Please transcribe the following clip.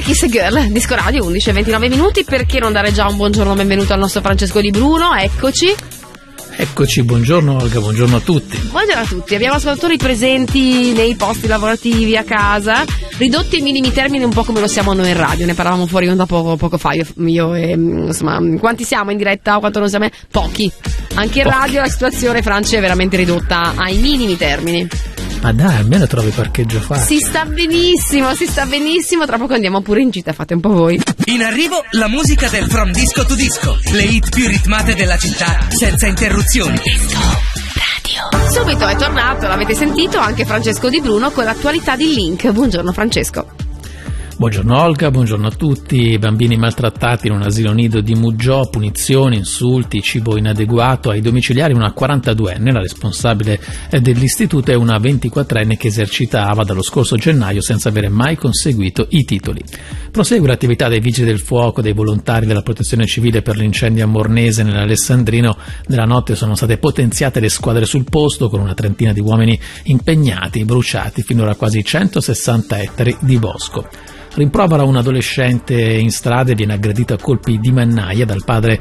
Kiss Girl, Disco Radio, 11:29 minuti. Perché non dare già un buongiorno, benvenuto al nostro Francesco Di Bruno? Eccoci. Eccoci, buongiorno Olga, buongiorno a tutti. Buongiorno a tutti, abbiamo ascoltatori presenti nei posti lavorativi, a casa, ridotti ai minimi termini, un po' come lo siamo noi in radio, ne parlavamo fuori onda poco fa, io e insomma, quanti siamo in diretta, quanto non siamo? Pochi. Anche in radio la situazione, Francia, è veramente ridotta ai minimi termini. Ma dai, almeno trovi parcheggio facile. Si sta benissimo, tra poco andiamo pure in gita, fate un po' voi. In arrivo la musica del From Disco to Disco, le hit più ritmate della città, senza interruzioni. Disco Radio. Subito è tornato, l'avete sentito, anche Francesco Di Bruno con l'attualità di Link. Buongiorno Francesco. Buongiorno Olga, buongiorno a tutti. Bambini maltrattati in un asilo nido di Muggiò, punizioni, insulti, cibo inadeguato. Ai domiciliari una 42enne, la responsabile dell'istituto, e una 24enne che esercitava dallo scorso gennaio senza avere mai conseguito i titoli. Prosegue l'attività dei vigili del fuoco, dei volontari della protezione civile per l'incendio a Mornese nell'Alessandrino. Nella notte sono state potenziate le squadre sul posto con una trentina di uomini impegnati, bruciati finora quasi 160 ettari di bosco. Rimprovera un adolescente in strada e viene aggredito a colpi di mannaia dal padre